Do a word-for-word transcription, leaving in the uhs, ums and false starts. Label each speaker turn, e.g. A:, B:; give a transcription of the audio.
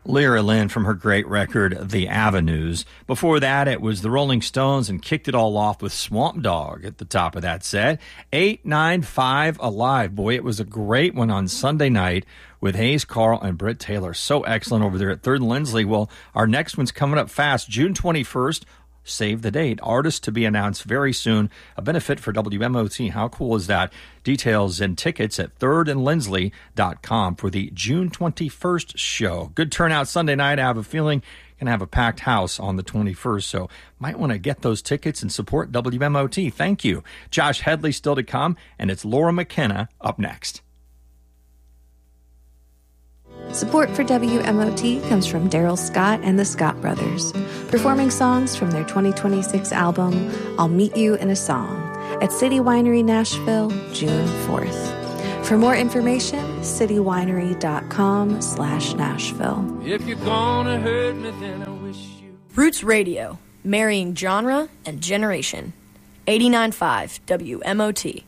A: Lyra Lynn from her great record, The Avenues. Before that, it was the Rolling Stones and kicked it all off with Swamp Dogg at the top of that set. eight nine five Alive. Boy, it was a great one on Sunday night with Hayes Carl and Britt Taylor. So excellent over there at third and Lindsley. Well, our next one's coming up fast, June twenty-first. Save the date. Artist to be announced very soon. A benefit for W M O T. How cool is that? Details and tickets at third and lindsley dot com for the June twenty-first show. Good turnout Sunday night. I have a feeling you're going to have a packed house on the twenty-first, so might want to get those tickets and support W M O T. Thank you. Josh Headley still to come, and it's Laura McKenna up next.
B: Support for W M O T comes from Daryl Scott and the Scott Brothers, performing songs from their twenty twenty-six album, I'll Meet You in a Song, at City Winery Nashville, June fourth. For more information, citywinery.com slash Nashville.
C: If you're gonna hurt me, then I wish you...
D: Roots Radio, marrying genre and generation. eighty-nine point five W M O T.